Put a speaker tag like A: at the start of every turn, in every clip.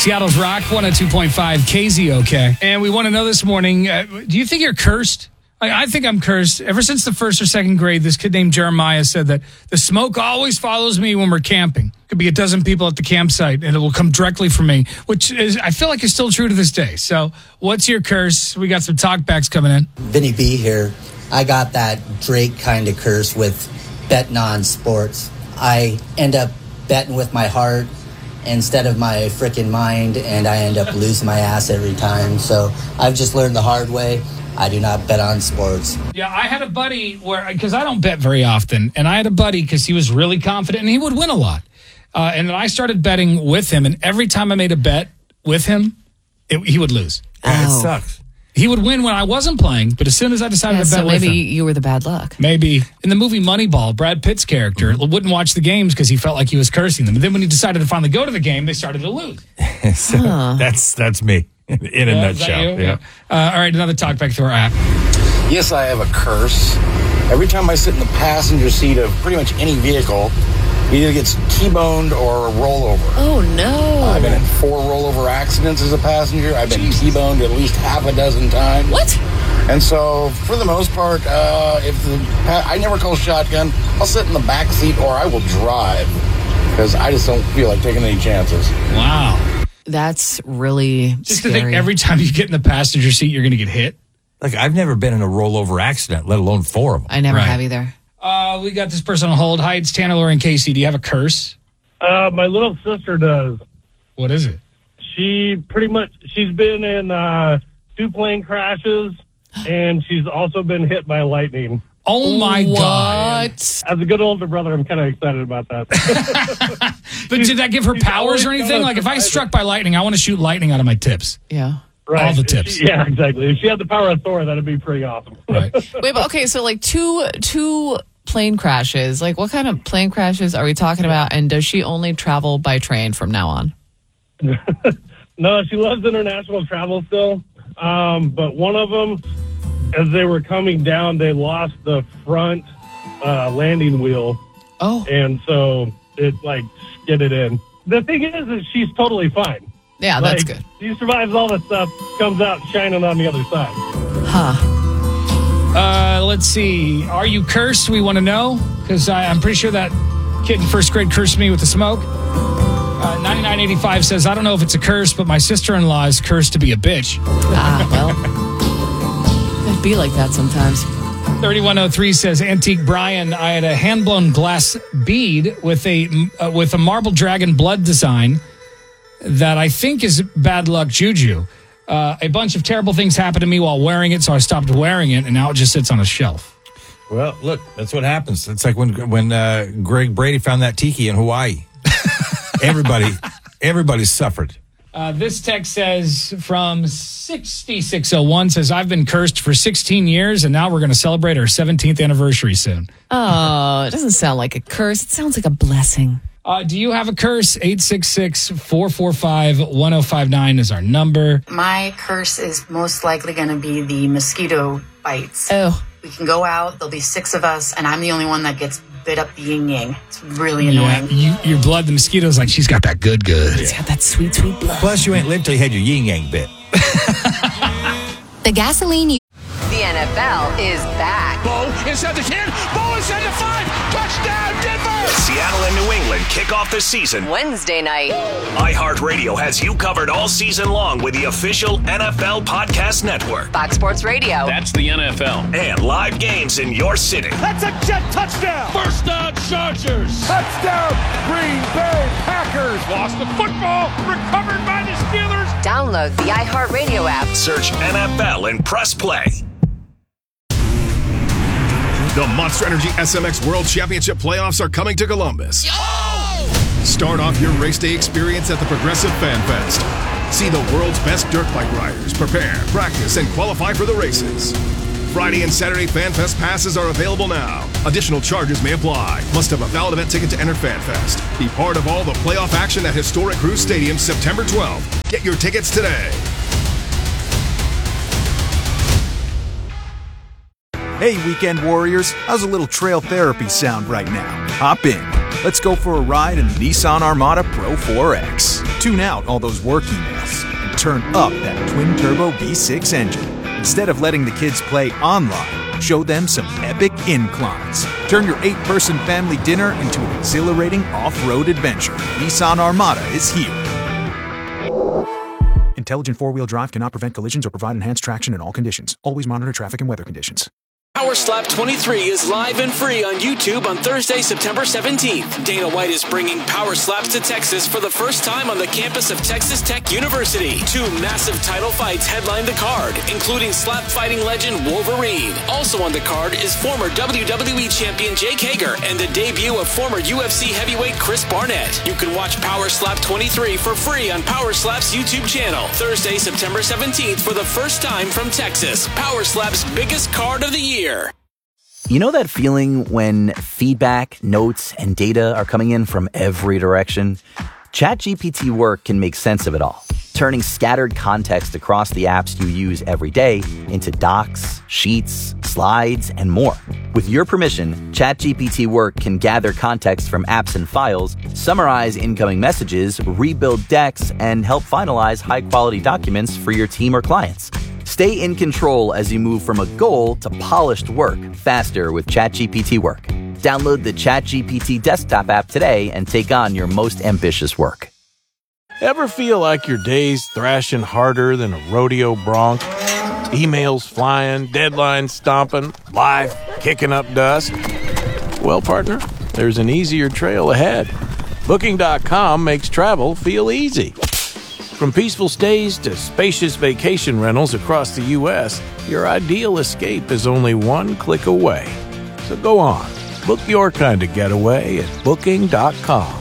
A: Seattle's Rock 102.5 KZOK. And we want to know this morning, do you think you're cursed? I think I'm cursed. Ever since the first or second grade, this kid named Jeremiah said that the smoke always follows me when we're camping. Could be a dozen people at the campsite, and it will come directly from me, which is, I feel like is still true to this day. So what's your curse? We got some talkbacks coming in.
B: Vinny B here. I got that Drake kind of curse with betting on sports. I end up betting with my heart instead of my freaking mind, and I end up losing my ass every time. So I've just learned the hard way. I do not bet on sports.
A: Yeah, I had a buddy because I don't bet very often, and I had a buddy because he was really confident and he would win a lot. And then I started betting with him, and every time I made a bet with him, he would lose.
C: It sucks.
A: He would win when I wasn't playing, but as soon as I decided to bet with him.
D: So maybe you were the bad luck.
A: Maybe. In the movie Moneyball, Brad Pitt's character wouldn't watch the games because he felt like he was cursing them. And then when he decided to finally go to the game, they started to lose.
C: So that's me in a nutshell. Yeah.
A: All right, another talk back through our app.
E: Yes, I have a curse. Every time I sit in the passenger seat of pretty much any vehicle, it either gets T-boned or a rollover.
D: Oh, no.
E: I've been in 4 rollover accidents as a passenger. I've been T-boned at least half a dozen times.
D: What?
E: And so, for the most part, I never call shotgun. I'll sit in the back seat or I will drive because I just don't feel like taking any chances.
A: Wow.
D: That's really
A: Just
D: scary.
A: to think every time you get in the passenger seat, you're going to get hit.
C: Like, I've never been in a rollover accident, let alone 4 of them.
D: I never have either.
A: We got this person on hold. Hi, it's Tanner, Laura, and Casey. Do you have a curse?
F: My little sister does.
A: What is it?
F: She's been in 2 plane crashes, and she's also been hit by lightning.
A: Oh, my God.
D: What?
F: As a good older brother, I'm kind of excited about that.
A: But did that give her powers or anything? Like, if I struck by lightning, I want to shoot lightning out of my tips.
D: Yeah.
F: Right.
A: All the tips.
F: Yeah, exactly. If she had the power of Thor, that'd be pretty awesome.
A: Right.
D: Wait, but okay, so like two plane crashes. Like, what kind of plane crashes are we talking about? And does she only travel by train from now on?
F: No, she loves international travel still. But one of them, as they were coming down, they lost the front landing wheel.
D: Oh.
F: And so it, skidded in. The thing is she's totally fine.
D: Yeah, that's good.
F: She survives all this stuff, comes out shining on the other side.
D: Huh.
A: Let's see. Are you cursed? We want to know. Because I'm pretty sure that kid in first grade cursed me with the smoke. 9985 says, I don't know if it's a curse, but my sister-in-law is cursed to be a bitch.
D: Well, it'd be like that sometimes.
A: 3103 says, Antique Brian, I had a hand-blown glass bead with a marble dragon blood design that I think is bad luck juju. A bunch of terrible things happened to me while wearing it, so I stopped wearing it, and now it just sits on a shelf.
C: Well, look, that's what happens. It's like when Greg Brady found that tiki in Hawaii. Everybody suffered.
A: This text says from 6601 says, I've been cursed for 16 years, and now we're going to celebrate our 17th anniversary soon.
D: Oh, it doesn't sound like a curse. It sounds like a blessing.
A: Do you have a curse? 866-445-1059 is our number.
G: My curse is most likely going to be the mosquito bites.
D: Oh.
G: We can go out, there'll be 6 of us, and I'm the only one that gets bit up the yin-yang. It's really annoying.
A: Your blood, the mosquito's like, she's got that good.
D: It's got that sweet, sweet blood.
C: Plus, you ain't lived till you had your yin-yang bit.
H: The gasoline.
I: The NFL is back.
J: Bo inside the 10. Bo inside the 5. Touchdown, Denver.
K: Seattle and New England kick off the season
I: Wednesday night.
K: iHeartRadio has you covered all season long with the official NFL Podcast Network.
I: Fox Sports Radio.
J: That's the NFL.
K: And live games in your city.
J: That's a Jet touchdown. First down, Chargers. Touchdown, Green Bay Packers. Lost the football. Recovered by the Steelers.
I: Download the iHeartRadio app.
K: Search NFL and press play.
L: The Monster Energy SMX World Championship playoffs are coming to Columbus. Start off your race day experience at the Progressive Fan Fest. See the world's best dirt bike riders prepare, practice, and qualify for the races. Friday and Saturday Fan Fest passes are available now. Additional charges may apply. Must have a valid event ticket to enter Fan Fest. Be part of all the playoff action at historic Cruz Stadium September 12th. Get your tickets today.
M: Hey, weekend warriors, how's a little trail therapy sound right now? Hop in. Let's go for a ride in the Nissan Armada Pro 4X. Tune out all those work emails and turn up that twin-turbo V6 engine. Instead of letting the kids play online, show them some epic inclines. Turn your 8-person family dinner into an exhilarating off-road adventure. Nissan Armada is here. Intelligent four-wheel drive cannot prevent collisions or provide enhanced traction in all conditions. Always monitor traffic and weather conditions.
N: Power Slap 23 is live and free on YouTube on Thursday, September 17th. Dana White is bringing Power Slaps to Texas for the first time on the campus of Texas Tech University. 2 massive title fights headline the card, including slap fighting legend Wolverine. Also on the card is former WWE champion Jake Hager and the debut of former UFC heavyweight Chris Barnett. You can watch Power Slap 23 for free on Power Slap's YouTube channel. Thursday, September 17th for the first time from Texas. Power Slap's biggest card of the year.
O: You know that feeling when feedback, notes, and data are coming in from every direction? ChatGPT Work can make sense of it all, turning scattered context across the apps you use every day into docs, sheets, slides, and more. With your permission, ChatGPT Work can gather context from apps and files, summarize incoming messages, rebuild decks, and help finalize high-quality documents for your team or clients. Stay in control as you move from a goal to polished work faster with ChatGPT Work. Download the ChatGPT desktop app today and take on your most ambitious work.
P: Ever feel like your day's thrashing harder than a rodeo bronc? Emails flying, deadlines stomping, life kicking up dust? Well, partner, there's an easier trail ahead. Booking.com makes travel feel easy. From peaceful stays to spacious vacation rentals across the U.S., your ideal escape is only one click away. So go on, book your kind of getaway at Booking.com.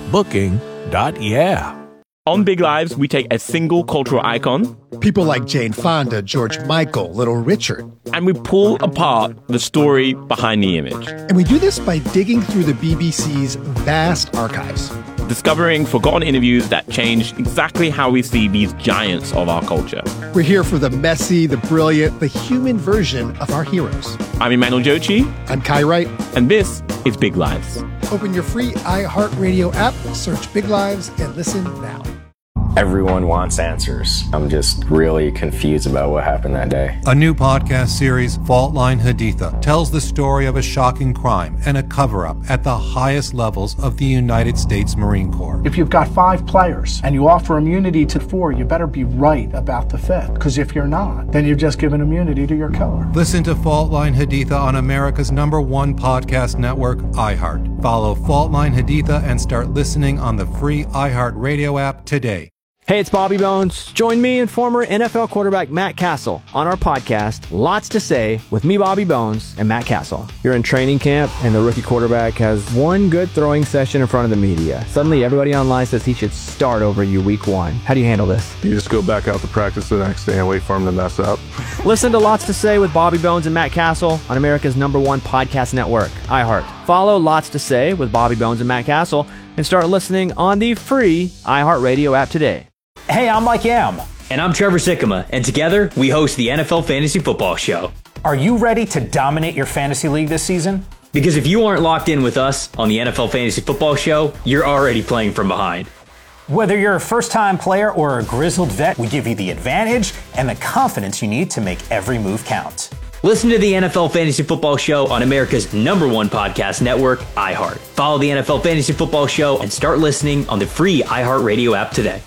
P: Booking.yeah.
Q: On Big Lives, we take a single cultural icon,
R: people like Jane Fonda, George Michael, Little Richard,
Q: and we pull apart the story behind the image.
R: And we do this by digging through the BBC's vast archives,
Q: discovering forgotten interviews that change exactly how we see these giants of our culture.
R: We're here for the messy, the brilliant, the human version of our heroes.
Q: I'm Emmanuel Jochi.
R: I'm Kai Wright.
Q: And this is Big Lives.
R: Open your free iHeartRadio app, search Big Lives, and listen now.
S: Everyone wants answers. I'm just really confused about what happened that day.
T: A new podcast series, Fault Line Haditha, tells the story of a shocking crime and a cover-up at the highest levels of the United States Marine Corps.
U: If you've got 5 players and you offer immunity to 4, you better be right about the 5th. Because if you're not, then you've just given immunity to your killer.
T: Listen to Fault Line Haditha on America's #1 podcast network, iHeart. Follow Fault Line Haditha and start listening on the free iHeartRadio app today.
V: Hey, it's Bobby Bones. Join me and former NFL quarterback Matt Castle on our podcast, Lots to Say, with me, Bobby Bones, and Matt Castle. You're in training camp, and the rookie quarterback has one good throwing session in front of the media. Suddenly, everybody online says he should start over you week 1. How do you handle this?
W: You just go back out to practice the next day and wait for him to mess up.
V: Listen to Lots to Say with Bobby Bones and Matt Castle on America's #1 podcast network, iHeart. Follow Lots to Say with Bobby Bones and Matt Castle and start listening on the free iHeartRadio app today.
X: Hey, I'm Mike Yam. And I'm Trevor Sikkema. And together, we host the NFL Fantasy Football Show. Are you ready to dominate your fantasy league this season? Because if you aren't locked in with us on the NFL Fantasy Football Show, you're already playing from behind. Whether you're a first-time player or a grizzled vet, we give you the advantage and the confidence you need to make every move count. Listen to the NFL Fantasy Football Show on America's #1 podcast network, iHeart. Follow the NFL Fantasy Football Show and start listening on the free iHeartRadio app today.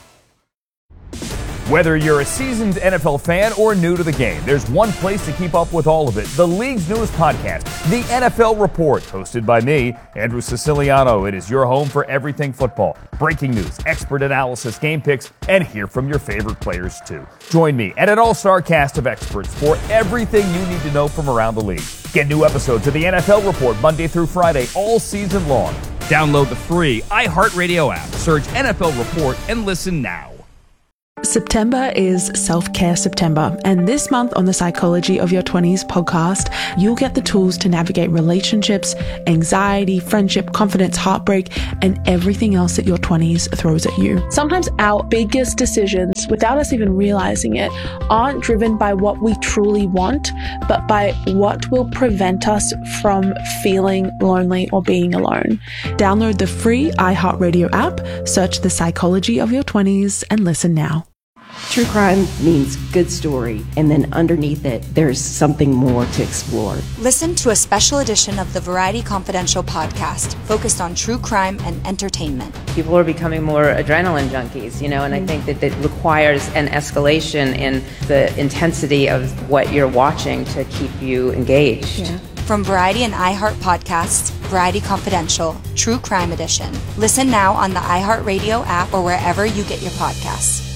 Y: Whether you're a seasoned NFL fan or new to the game, there's one place to keep up with all of it. The league's newest podcast, The NFL Report, hosted by me, Andrew Siciliano. It is your home for everything football. Breaking news, expert analysis, game picks, and hear from your favorite players too. Join me and an all-star cast of experts for everything you need to know from around the league. Get new episodes of The NFL Report Monday through Friday all season long. Download the free iHeartRadio app, search NFL Report, and listen now.
A: September is Self-Care September, and this month on the Psychology of Your 20s podcast, you'll get the tools to navigate relationships, anxiety, friendship, confidence, heartbreak, and everything else that your 20s throws at you.
B: Sometimes our biggest decisions, without us even realizing it, aren't driven by what we truly want, but by what will prevent us from feeling lonely or being alone. Download the free iHeartRadio app, search the Psychology of Your 20s, and listen now.
E: True crime means good story, and then underneath it, there's something more to explore.
F: Listen to a special edition of the Variety Confidential podcast focused on true crime and entertainment.
G: People are becoming more adrenaline junkies, and I think that it requires an escalation in the intensity of what you're watching to keep you engaged.
F: Yeah. From Variety and iHeart Podcasts, Variety Confidential, True Crime Edition. Listen now on the iHeartRadio app or wherever you get your podcasts.